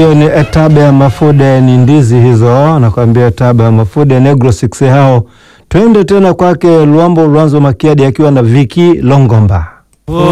hiyo ni Etabe ya Mafude, ni ndizi hizo, nakwambia Etabe ya Mafude Negro 6 hao. Twende tena kwake Luambo Luanzo Makiadi akiwa na Viki Longomba.